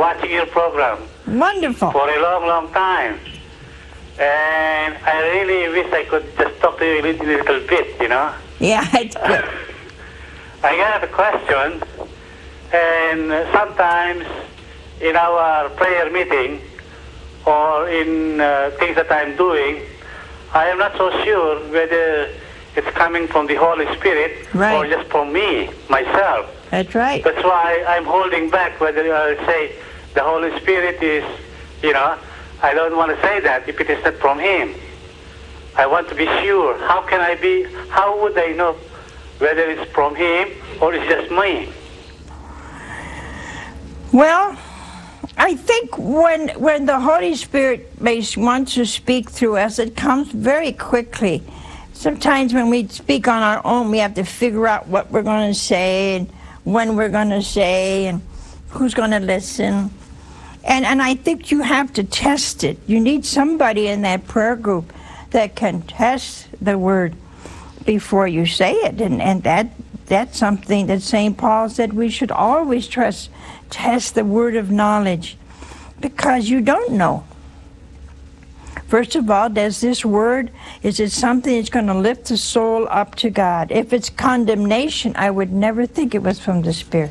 watching your program Wonderful. for a long, long time. And I really wish I could just talk to you a little bit, you know. Yeah, it's good. I got a question, and sometimes in our prayer meeting or in things that I'm doing, I am not so sure whether it's coming from the Holy Spirit Right. or just from me, myself. That's right. That's why I'm holding back whether I'll say the Holy Spirit is, you know, I don't want to say that if it is not from Him. I want to be sure. How would I know whether it's from Him or it's just me? Well, I think when the Holy Spirit wants to speak through us, it comes very quickly. Sometimes when we speak on our own, we have to figure out what we're going to say and when we're going to say and who's going to listen. And I think you have to test it. You need somebody in that prayer group that can test the word before you say it. And that's something that St. Paul said we should always test the word of knowledge, because you don't know. First of all, does this word, is it something that's going to lift the soul up to God? If it's condemnation, I would never think it was from the Spirit.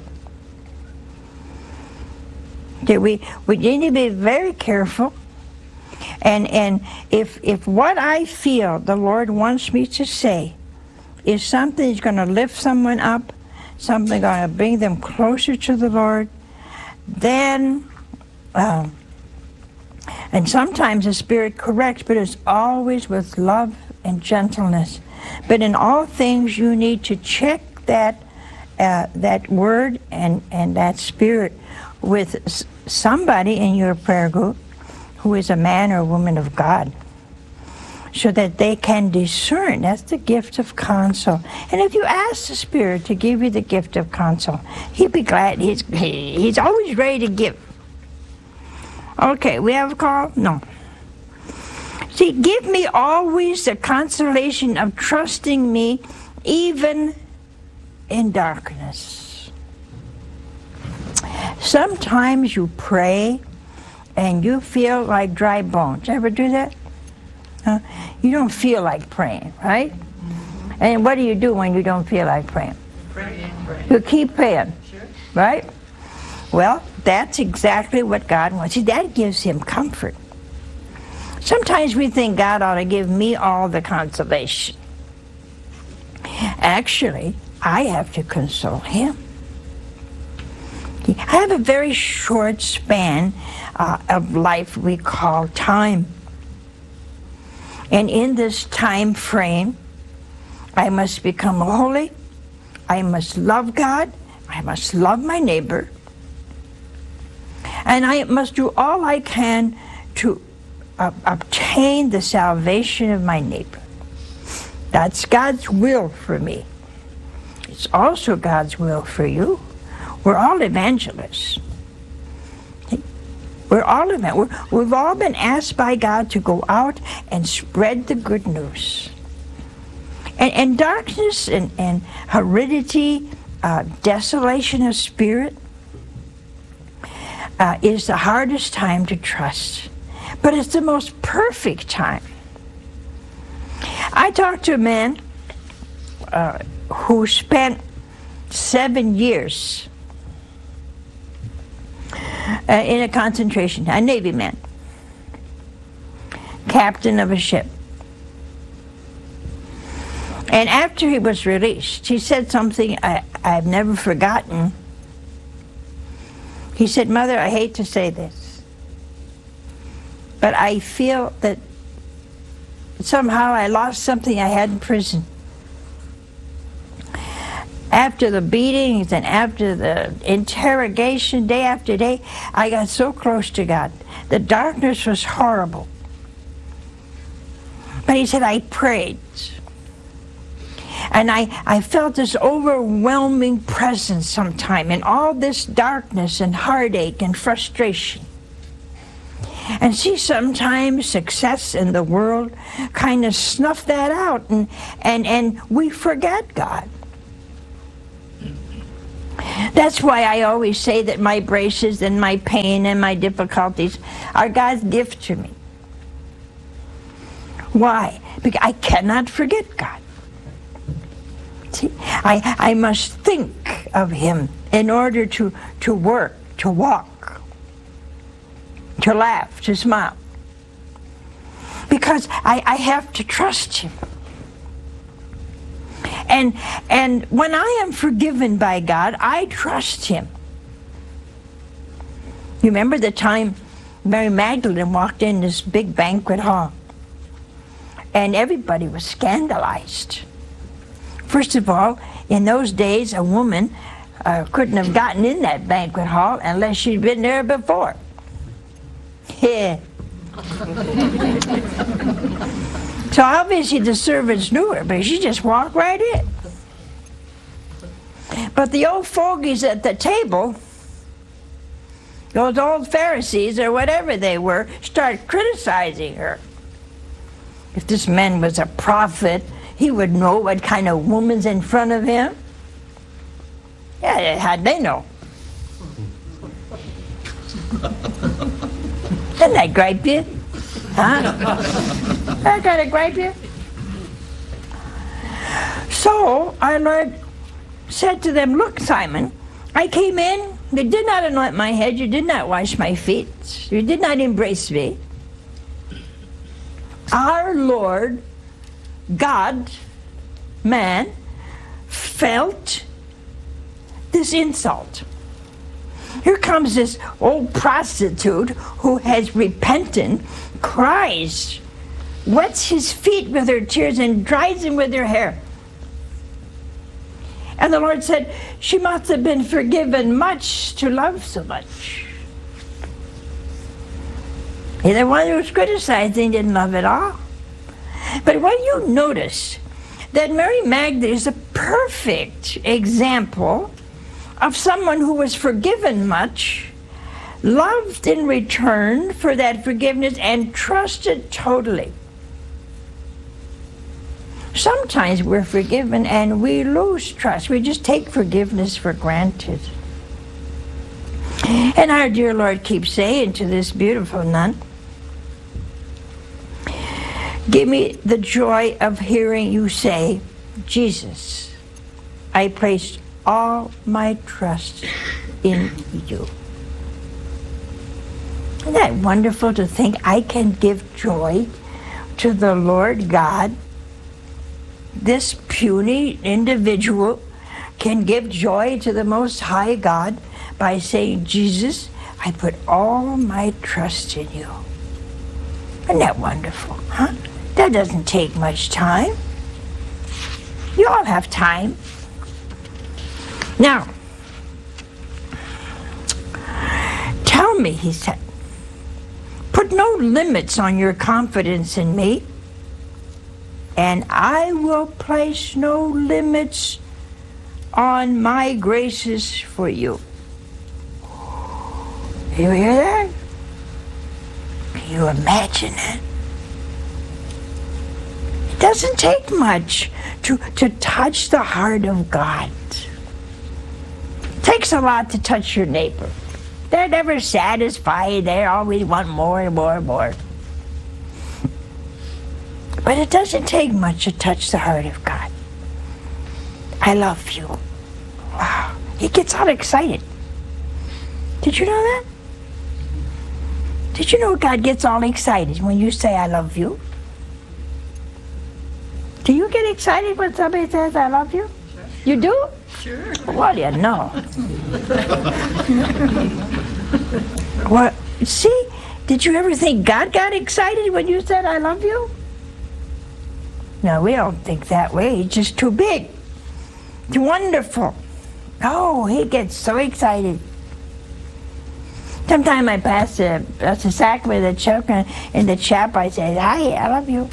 We need to be very careful. And if what I feel the Lord wants me to say is something that's going to lift someone up, something going to bring them closer to the Lord, then, and sometimes the Spirit corrects, but it's always with love and gentleness. But in all things, you need to check that word and that Spirit with somebody in your prayer group who is a man or woman of God, so that they can discern. That's the gift of counsel. And if you ask the Spirit to give you the gift of counsel, He'd be glad. He's always ready to give. Okay, we have a call? No. See, give me always the consolation of trusting me even in darkness. Sometimes you pray and you feel like dry bones. Ever do that? You don't feel like praying, right? And what do you do when you don't feel like praying? Pray. You keep praying, Sure. right? Well, that's exactly what God wants. See, that gives Him comfort. Sometimes we think God ought to give me all the consolation. Actually, I have to console Him. I have a very short span of life we call time. And in this time frame, I must become holy, I must love God, I must love my neighbor, and I must do all I can to obtain the salvation of my neighbor. That's God's will for me. It's also God's will for you. We're all evangelists. We've all been asked by God to go out and spread the good news. And darkness and heredity, desolation of spirit is the hardest time to trust. But it's the most perfect time. I talked to a man who spent 7 years in a concentration, a Navy man, captain of a ship. And after he was released, he said something I've never forgotten. He said, "Mother, I hate to say this, but I feel that somehow I lost something I had in prison. After the beatings and after the interrogation, day after day, I got so close to God. The darkness was horrible. But," he said, "I prayed. And I felt this overwhelming presence sometime in all this darkness and heartache and frustration. And see, sometimes success in the world kind of snuff that out, and we forget God. That's why I always say that my braces and my pain and my difficulties are God's gift to me. Why? Because I cannot forget God. See, I must think of Him in order to work, to walk, to laugh, to smile. Because I have to trust Him. And when I am forgiven by God, I trust Him. You remember the time Mary Magdalene walked in this big banquet hall, and everybody was scandalized. First of all, in those days, a woman couldn't have gotten in that banquet hall unless she'd been there before. Yeah. So obviously the servants knew her, but she just walked right in. But the old fogies at the table, those old Pharisees or whatever they were, started criticizing her. If this man was a prophet, he would know what kind of woman's in front of him. Yeah, how'd they know? Doesn't that gripe you? Huh? That kind of gripe you? So our Lord said to them, look, Simon, I came in, you did not anoint my head, you did not wash my feet, you did not embrace me. Our Lord, God, man, felt this insult. Here comes this old prostitute who has repented, cries, wets his feet with her tears and dries them with her hair. And the Lord said, she must have been forgiven much to love so much. And the one who was criticizing didn't love at all. But when you notice that Mary Magdalene is a perfect example of someone who was forgiven much, loved in return for that forgiveness, and trusted totally. Sometimes we're forgiven and we lose trust. We just take forgiveness for granted. And our dear Lord keeps saying to this beautiful nun, give me the joy of hearing you say, Jesus, I placed all my trust in you. Isn't that wonderful to think I can give joy to the Lord God? This puny individual can give joy to the Most High God by saying, Jesus, I put all my trust in you. Isn't that wonderful, huh? That doesn't take much time. You all have time. Now, tell me, he said, put no limits on your confidence in me, and I will place no limits on my graces for you. You hear that? Can you imagine it? It doesn't take much to touch the heart of God. It takes a lot to touch your neighbor. They're never satisfied. They always want more and more and more. But it doesn't take much to touch the heart of God. I love you. Wow. He gets all excited. Did you know that? Did you know God gets all excited when you say, I love you? Do you get excited when somebody says, I love you? Sure. You do? Sure. Well, you know. Well, see, did you ever think God got excited when you said, I love you? No, we don't think that way. It's just too big. It's wonderful. Oh, he gets so excited. Sometimes I pass a sack with a choke in the chap. I say, hi, I love you.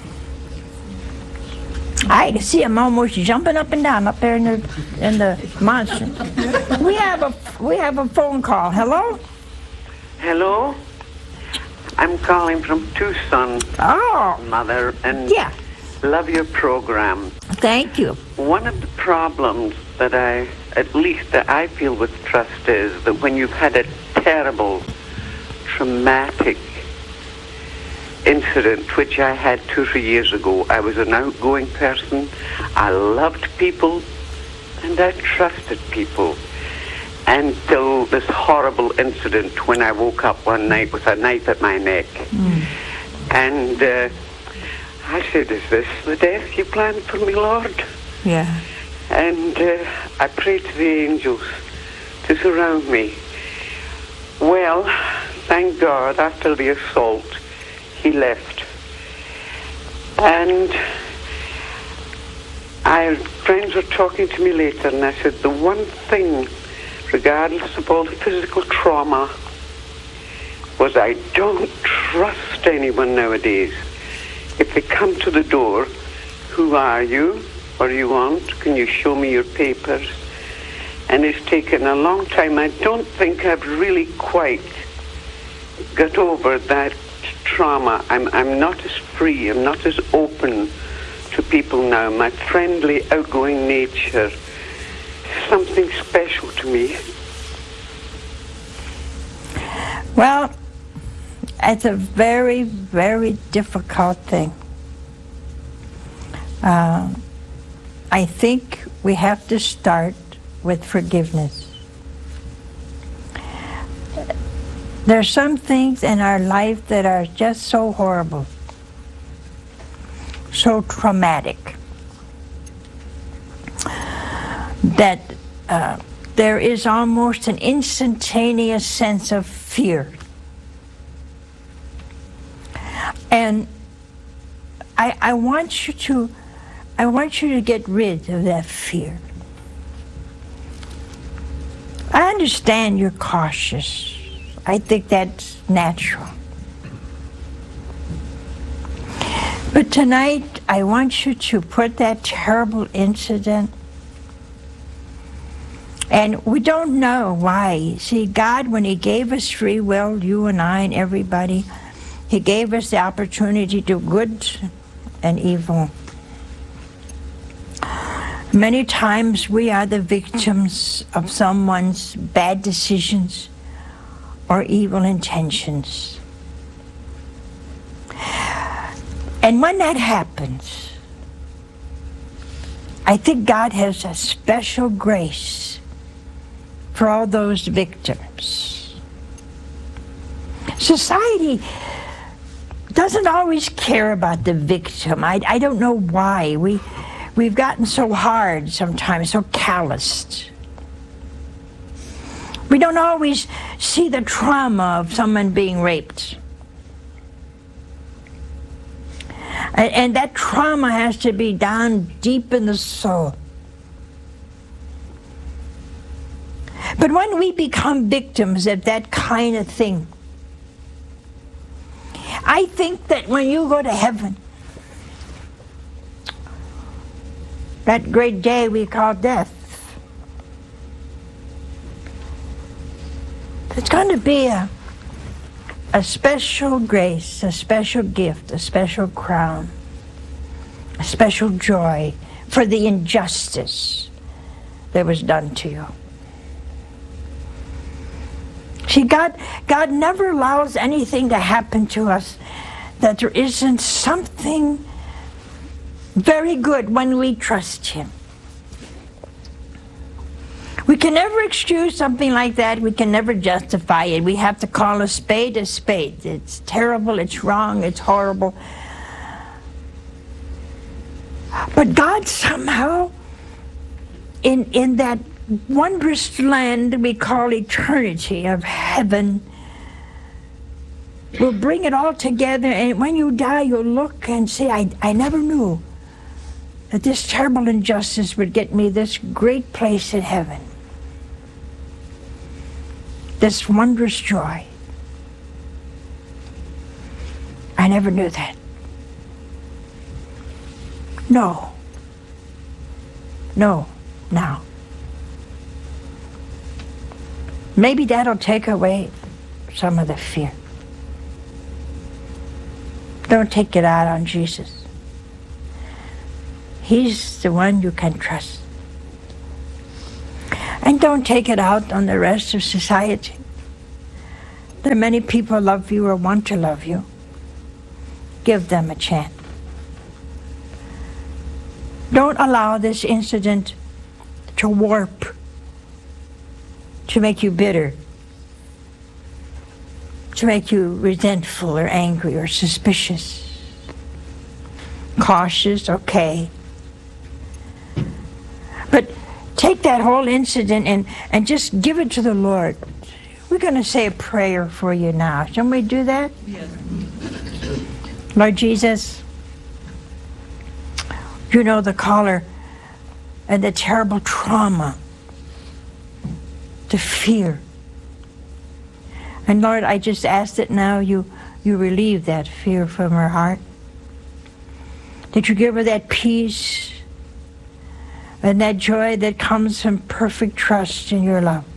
I can see him almost jumping up and down up there in the monster. We have a phone call. Hello? Hello? I'm calling from Tucson, Oh. Mother, and Yeah. love your program. Thank you. One of the problems that I feel with trust is that when you've had a terrible, traumatic incident, which I had 2 or 3 years ago, I was an outgoing person. I loved people and I trusted people until this horrible incident when I woke up one night with a knife at my neck. And I said, is this the death you planned for me, Lord? Yeah. And I prayed to the angels to surround me. Well, thank God, after the assault, he left. And friends were talking to me later, and I said, the one thing, regardless of all the physical trauma, was I don't trust anyone nowadays. If they come to the door, who are you? What do you want? Can you show me your papers? And it's taken a long time. I don't think I've really quite got over that trauma. I'm not as free, I'm not as open to people now. My friendly, outgoing nature is something special to me. Well, it's a very, very difficult thing. I think we have to start with forgiveness. There are some things in our life that are just so horrible, so traumatic, that there is almost an instantaneous sense of fear. And I want you to get rid of that fear. I understand you're cautious. I think that's natural. But tonight, I want you to put that terrible incident, and we don't know why. See, God, when he gave us free will, you and I and everybody, he gave us the opportunity to do good and evil. Many times we are the victims of someone's bad decisions or evil intentions. And when that happens, I think God has a special grace for all those victims. Society doesn't always care about the victim. I don't know why. We've gotten so hard sometimes, so calloused. We don't always see the trauma of someone being raped. And that trauma has to be down deep in the soul. But when we become victims of that kind of thing, I think that when you go to heaven, that great day we call death, it's going to be a special grace, a special gift, a special crown, a special joy for the injustice that was done to you. See, God never allows anything to happen to us that there isn't something very good when we trust him. We can never excuse something like that. We can never justify it. We have to call a spade a spade. It's terrible, it's wrong, it's horrible. But God somehow, in that wondrous land we call eternity of heaven, will bring it all together, and when you die, you'll look and say, I never knew that this terrible injustice would get me this great place in heaven. This wondrous joy. I never knew that. No, now. Maybe that'll take away some of the fear. Don't take it out on Jesus. He's the one you can trust. And don't take it out on the rest of society. There are many people love you or want to love you. Give them a chance. Don't allow this incident to warp, to make you bitter, to make you resentful or angry or suspicious. Cautious, okay. But take that whole incident and just give it to the Lord. We're going to say a prayer for you now. Shall we do that? Yes. Lord Jesus, you know the caller and the terrible trauma, the fear. And Lord, I just ask that now you relieve that fear from her heart. That you give her that peace and that joy that comes from perfect trust in your love.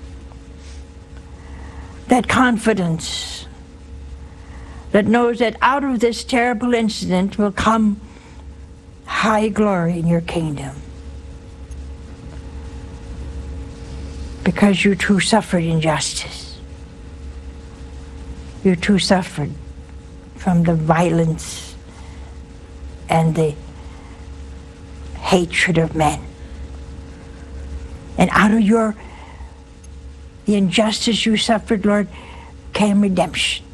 That confidence that knows that out of this terrible incident will come high glory in your kingdom. Because you too suffered injustice. You too suffered from the violence and the hatred of men. And out of the injustice you suffered, Lord, came redemption.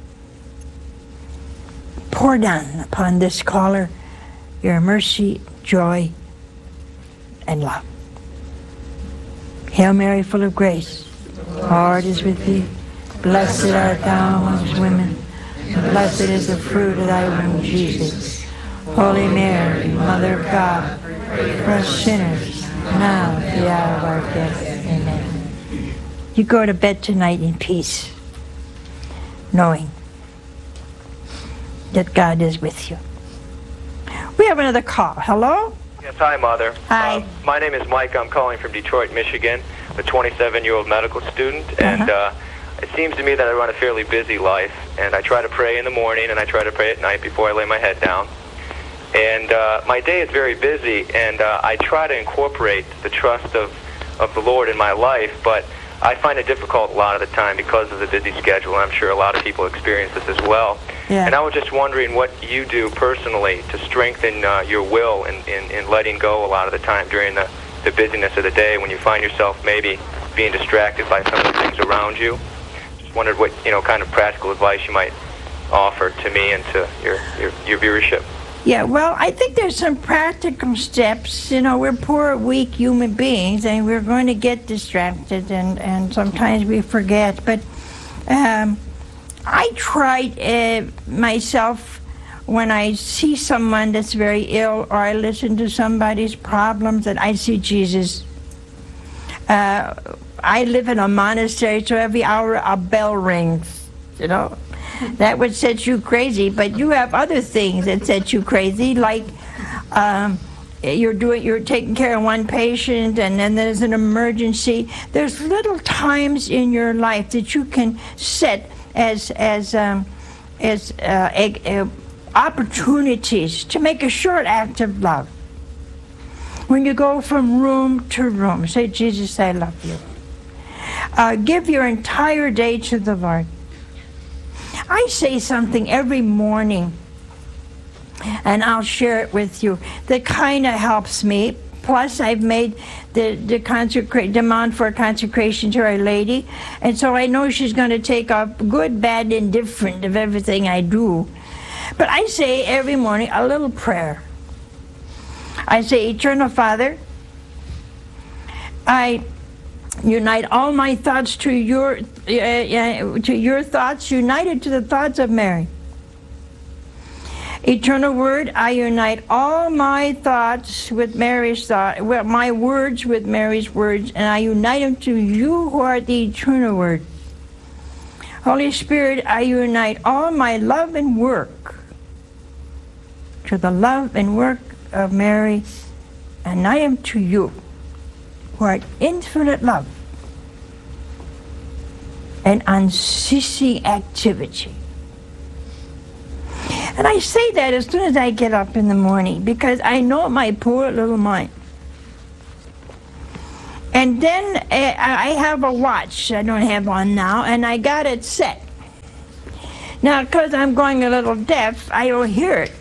Pour down upon this caller your mercy, joy, and love. Hail Mary, full of grace, the Lord is with thee. Blessed art thou amongst women, and blessed is the fruit of thy womb, Jesus. Holy Mary, Mother of God, pray for us sinners, now at the hour of our death. Amen. You go to bed tonight in peace, knowing that God is with you. We have another call. Hello? Yes, hi, Mother. Hi. My name is Mike. I'm calling from Detroit, Michigan, a 27-year-old medical student, and it seems to me that I run a fairly busy life, and I try to pray in the morning, and I try to pray at night before I lay my head down. And my day is very busy, and I try to incorporate the trust of the Lord in my life, but I find it difficult a lot of the time because of the busy schedule, and I'm sure a lot of people experience this as well. Yeah. And I was just wondering what you do personally to strengthen your will in letting go a lot of the time during the busyness of the day when you find yourself maybe being distracted by some of the things around you. Just wondered what kind of practical advice you might offer to me and to your viewership. Yeah, well, I think there's some practical steps. We're poor, weak human beings, and we're going to get distracted, and sometimes we forget. But I try myself, when I see someone that's very ill, or I listen to somebody's problems, that I see Jesus. I live in a monastery, so every hour a bell rings, That would set you crazy, but you have other things that set you crazy, like you're taking care of one patient, and then there's an emergency. There's little times in your life that you can set as opportunities to make a short act of love. When you go from room to room, say, Jesus, I love you. Give your entire day to the Lord. I say something every morning, and I'll share it with you, that kind of helps me. Plus, I've made the demand for consecration to Our Lady, and so I know she's going to take off good, bad, indifferent of everything I do. But I say every morning a little prayer. I say, Eternal Father, I unite all my thoughts to your thoughts, united to the thoughts of Mary. Eternal Word, I unite all my thoughts with Mary's thought, my words with Mary's words, and I unite them to you who are the eternal Word. Holy Spirit, I unite all my love and work to the love and work of Mary, and I am to you, who are infinite love and unceasing activity. And I say that as soon as I get up in the morning, because I know my poor little mind And then I have a watch. I don't have one now, and I got it set. Now, because I'm going a little deaf, I don't hear it.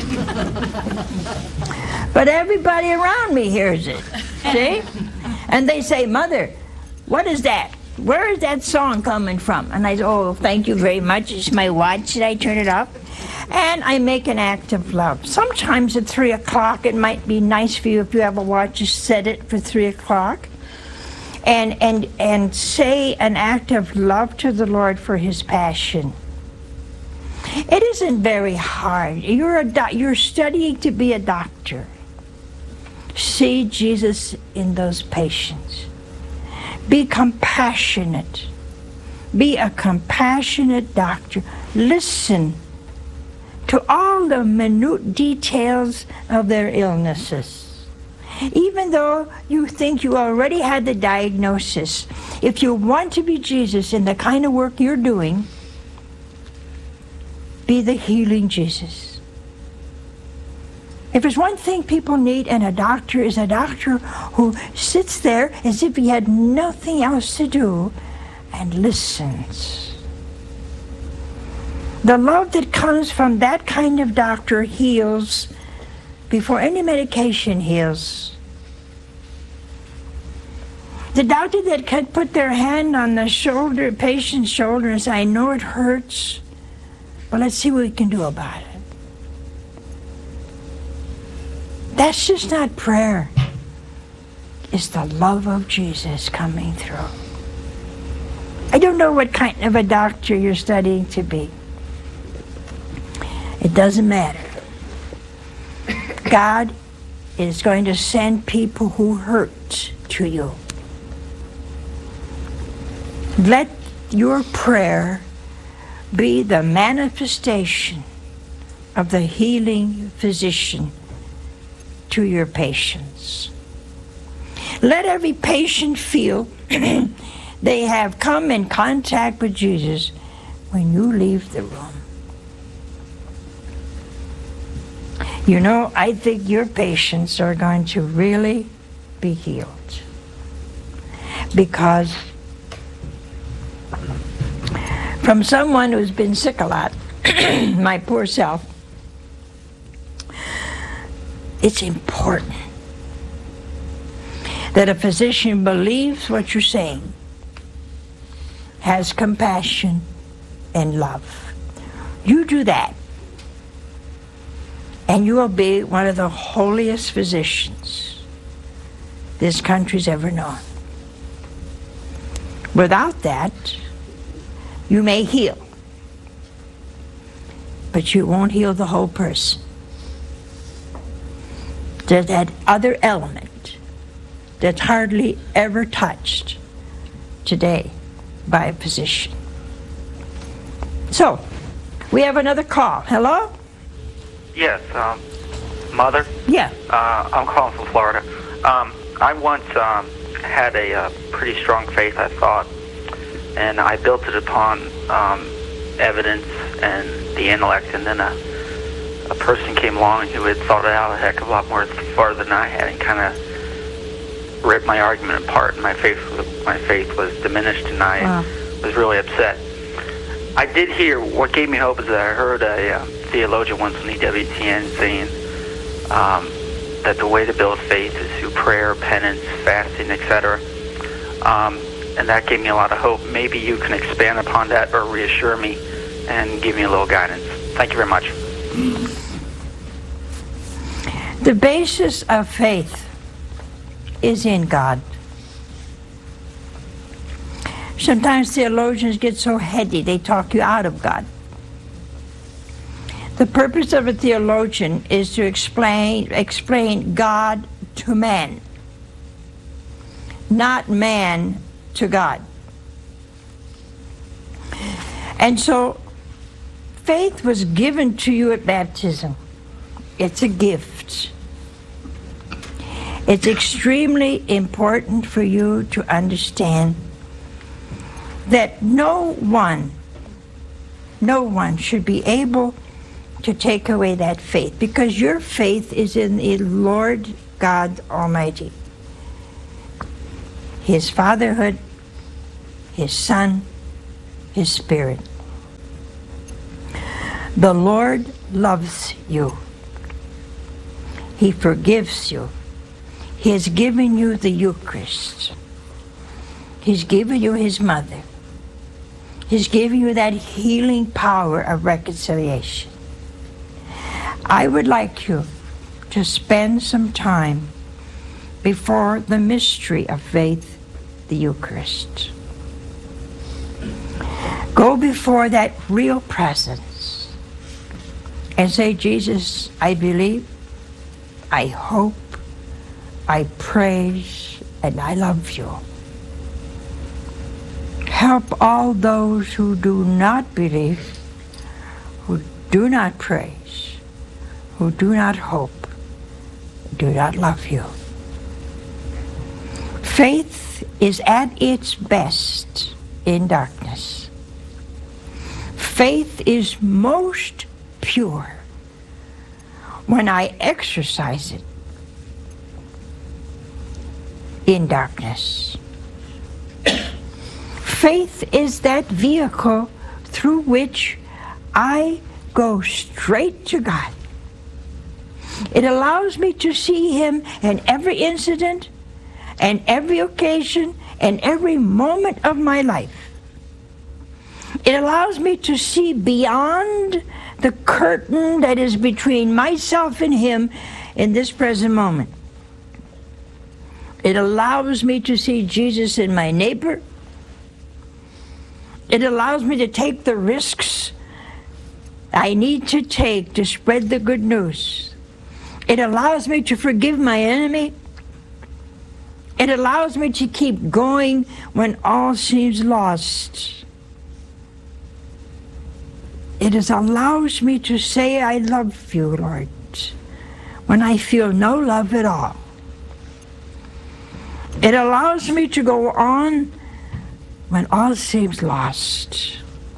But everybody around me hears it, see? And they say, Mother, what is that? Where is that song coming from? And I say, oh, thank you very much. It's my watch. Did I turn it up? And I make an act of love. Sometimes at 3 o'clock, it might be nice for you if you have a watch, to set it for 3 o'clock. And say an act of love to the Lord for His passion. It isn't very hard. You're studying to be a doctor. See Jesus in those patients. Be compassionate. Be a compassionate doctor. Listen to all the minute details of their illnesses. Even though you think you already had the diagnosis, if you want to be Jesus in the kind of work you're doing, be the healing Jesus. If there's one thing people need in a doctor, is a doctor who sits there as if he had nothing else to do and listens. The love that comes from that kind of doctor heals before any medication heals. The doctor that can put their hand on the patient's shoulder and say, I know it hurts, but let's see what we can do about it. That's just not prayer. It's the love of Jesus coming through. I don't know what kind of a doctor you're studying to be. It doesn't matter. God is going to send people who hurt to you. Let your prayer be the manifestation of the healing physician to your patients. Let every patient feel they have come in contact with Jesus when you leave the room. You know, I think your patients are going to really be healed, because from someone who's been sick a lot, my poor self, it's important that a physician believes what you're saying, has compassion and love. You do that, and you will be one of the holiest physicians this country's ever known. Without that, you may heal, but you won't heal the whole person. There's that other element that's hardly ever touched today by a physician. So, we have another call. Hello? Yes, Mother? Yeah. I'm calling from Florida. I once had a pretty strong faith, I thought, and I built it upon evidence and the intellect, and then a person came along who had thought it out a heck of a lot more farther than I had, and kind of ripped my argument apart, and my faith was diminished, and I was really upset. I did hear, what gave me hope is that I heard a theologian once on EWTN saying that the way to build faith is through prayer, penance, fasting, etc. And that gave me a lot of hope. Maybe you can expand upon that or reassure me and give me a little guidance. Thank you very much. The basis of faith is in God. Sometimes theologians get so heady, they talk you out of God. The purpose of a theologian is to explain God to man, not man to God. And so, faith was given to you at baptism. It's a gift. It's extremely important for you to understand that no one should be able to take away that faith, because your faith is in the Lord God Almighty. His fatherhood, His Son, His Spirit. The Lord loves you. He forgives you. He has given you the Eucharist. He's given you His mother. He's given you that healing power of reconciliation. I would like you to spend some time before the mystery of faith, the Eucharist. Go before that real presence and say, Jesus, I believe, I hope, I praise, and I love you. Help all those who do not believe, who do not praise, who do not hope, do not love you. Faith is at its best in darkness. Faith is most pure when I exercise it in darkness. Faith is that vehicle through which I go straight to God. It allows me to see Him in every incident and every occasion and every moment of my life. It allows me to see beyond the curtain that is between myself and Him in this present moment. It allows me to see Jesus in my neighbor. It allows me to take the risks I need to take to spread the good news. It allows me to forgive my enemy. It allows me to keep going when all seems lost. It allows me to say, I love you, Lord, when I feel no love at all. It allows me to go on when all seems lost.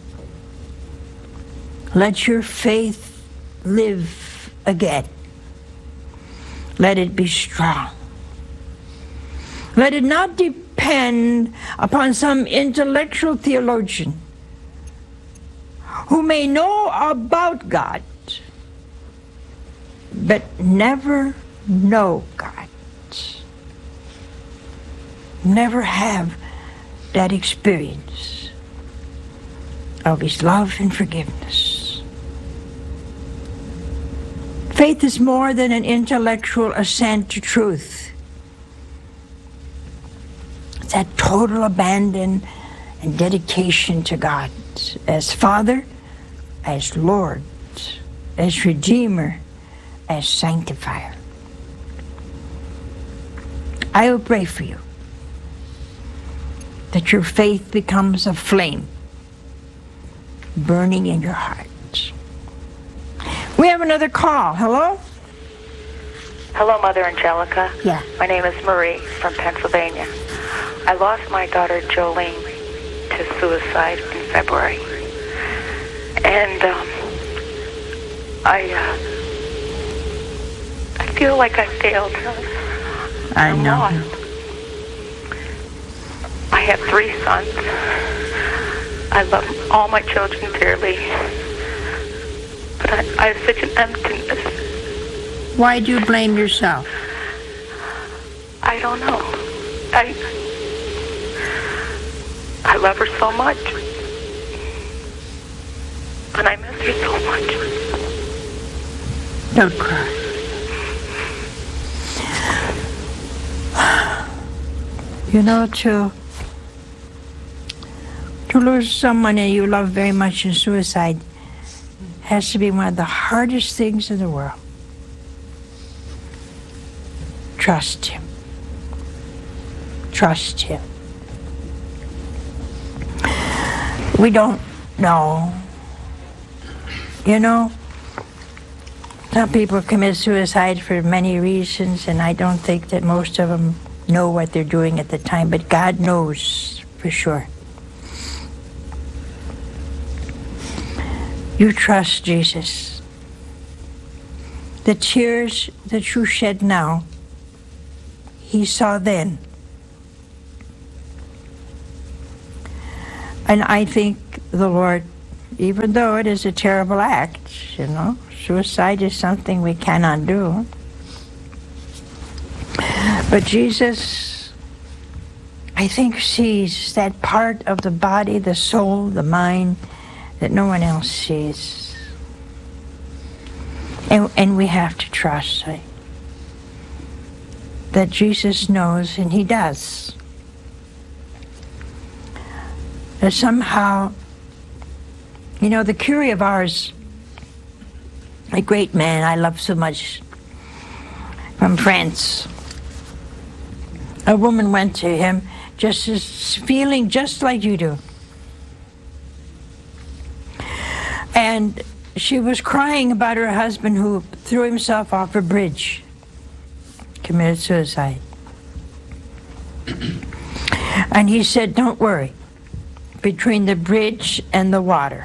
Let your faith live again. Let it be strong. Let it not depend upon some intellectual theologian who may know about God, but never know God. Never have that experience of His love and forgiveness. Faith is more than an intellectual assent to truth. It's that total abandon and dedication to God as Father, as Lord, as Redeemer, as Sanctifier. I will pray for you that your faith becomes a flame burning in your heart. We have another call. Hello? Hello, Mother Angelica. Yeah. My name is Marie from Pennsylvania. I lost my daughter Jolene to suicide in February. And I feel like I failed her. I know. Lost. I have 3 sons. I love all my children dearly. But I have such an emptiness. Why do you blame yourself? I don't know. I love her so much. And I miss her so much. Don't cry. You know, to lose someone that you love very much in suicide has to be one of the hardest things in the world. Trust Him. Trust Him. We don't know. You know, some people commit suicide for many reasons, and I don't think that most of them know what they're doing at the time, but God knows for sure. You trust Jesus. The tears that you shed now, He saw then. And I think the Lord, even though it is a terrible act, suicide is something we cannot do. But Jesus, I think, sees that part of the body, the soul, the mind, that no one else sees. And we have to trust that Jesus knows, and he does. That somehow, the Curé of Ars, a great man I love so much, from France, a woman went to him just as feeling just like you do. And she was crying about her husband who threw himself off a bridge, committed suicide. And he said, don't worry, between the bridge and the water,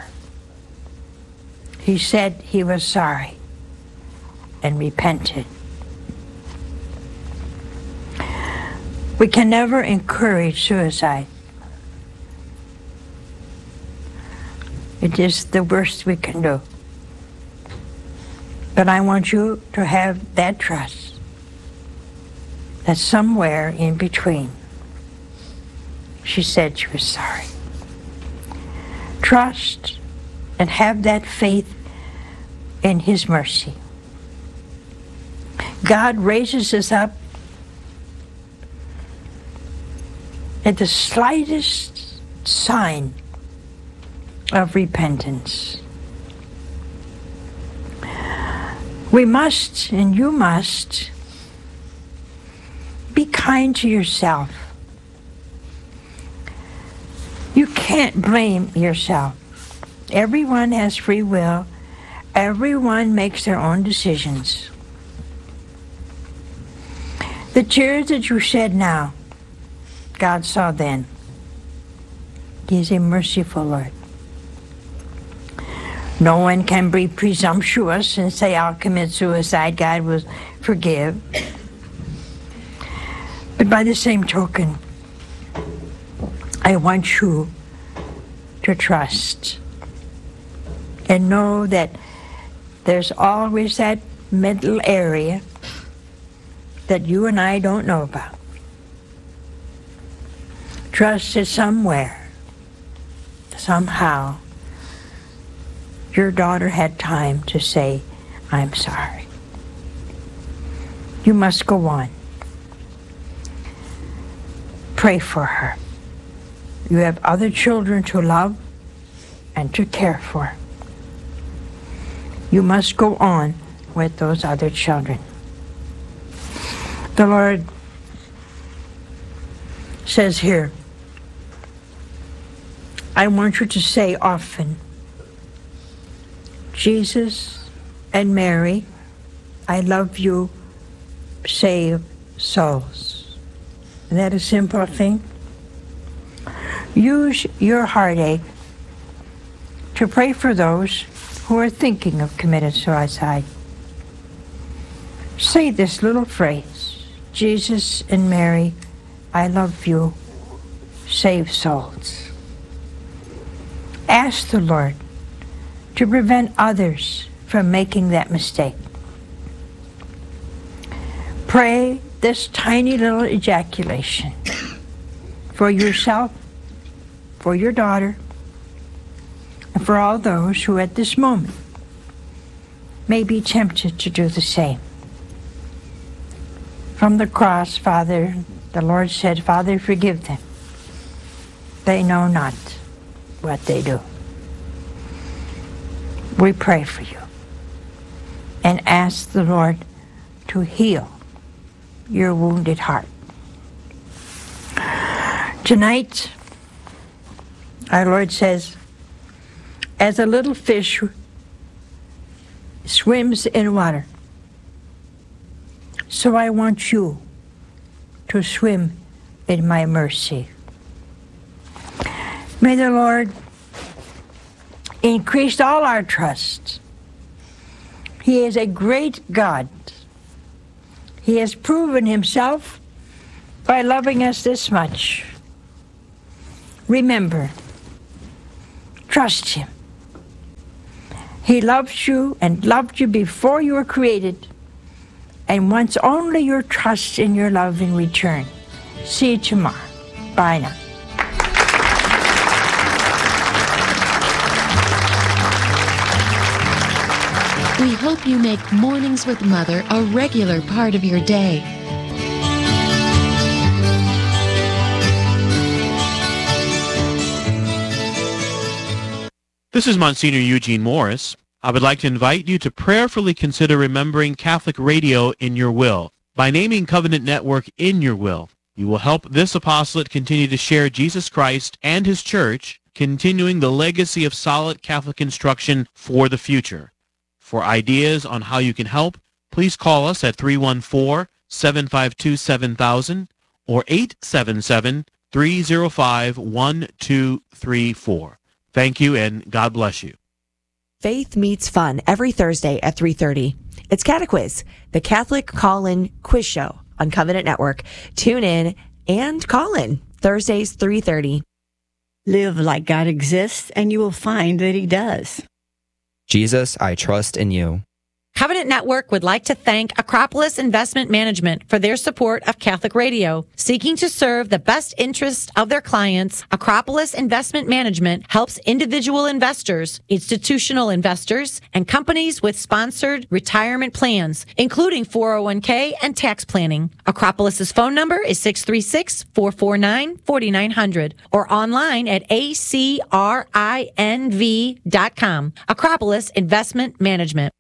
he said he was sorry and repented. We can never encourage suicide. It is the worst we can do. But I want you to have that trust that somewhere in between, she said she was sorry. Trust and have that faith in his mercy. God raises us up at the slightest sign of repentance. We must, and you must, be kind to yourself. You can't blame yourself. Everyone has free will. Everyone makes their own decisions. The tears that you shed now, God saw then. He is a merciful Lord. No one can be presumptuous and say, I'll commit suicide, God will forgive. But by the same token, I want you to trust and know that there's always that middle area that you and I don't know about. Trust that somewhere, somehow, your daughter had time to say, I'm sorry. You must go on. Pray for her. You have other children to love and to care for. You must go on with those other children. The Lord says here, I want you to say often, Jesus and Mary, I love you, save souls. Isn't that a simple thing? Use your heartache to pray for those who are thinking of committing suicide. Say this little phrase, Jesus and Mary, I love you, save souls. Ask the Lord to prevent others from making that mistake. Pray this tiny little ejaculation for yourself, for your daughter, and for all those who at this moment may be tempted to do the same. From the cross, Father, the Lord said, Father, forgive them. They know not what they do. We pray for you and ask the Lord to heal your wounded heart. Tonight, our Lord says, as a little fish swims in water, so I want you to swim in my mercy. May the Lord increase all our trust. He is a great God. He has proven himself by loving us this much. Remember, Trust Him. He loves you and loved you before you were created and wants only your trust and your love in return. See you tomorrow. Bye now. We hope you make Mornings with Mother a regular part of your day. This is Monsignor Eugene Morris. I would like to invite you to prayerfully consider remembering Catholic Radio in your will. By naming Covenant Network in your will, you will help this apostolate continue to share Jesus Christ and His Church, continuing the legacy of solid Catholic instruction for the future. For ideas on how you can help, please call us at 314-752-7000 or 877-305-1234. Thank you, and God bless you. Faith Meets Fun every Thursday at 3:30. It's Catequiz, the Catholic call-in quiz show on Covenant Network. Tune in and call in Thursdays 3:30. Live like God exists, and you will find that He does. Jesus, I trust in you. Covenant Network would like to thank Acropolis Investment Management for their support of Catholic Radio. Seeking to serve the best interests of their clients, Acropolis Investment Management helps individual investors, institutional investors, and companies with sponsored retirement plans, including 401k and tax planning. Acropolis's phone number is 636-449-4900 or online at acrinv.com. Acropolis Investment Management.